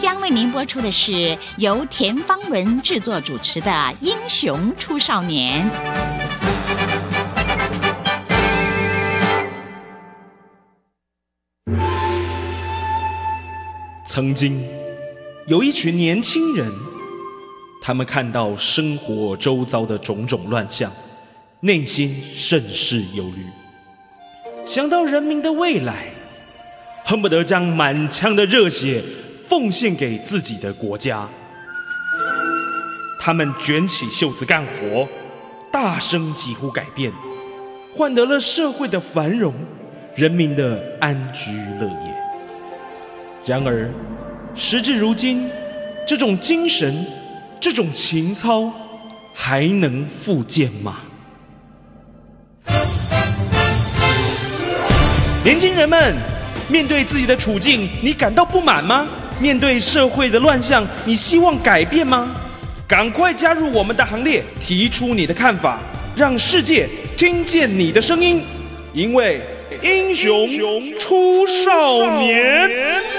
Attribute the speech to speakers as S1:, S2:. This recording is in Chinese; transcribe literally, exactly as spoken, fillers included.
S1: 将为您播出的是由田芳文制作主持的《英雄出少年》。
S2: 曾经有一群年轻人，他们看到生活周遭的种种乱象，内心甚是忧虑，想到人民的未来，恨不得将满腔的热血奉献给自己的国家。他们卷起袖子干活，大声疾呼改变，换得了社会的繁荣，人民的安居乐业。然而时至如今，这种精神，这种情操还能复见吗？年轻人们，面对自己的处境，你感到不满吗？面对社会的乱象，你希望改变吗？赶快加入我们的行列，提出你的看法，让世界听见你的声音，因为英雄出少年。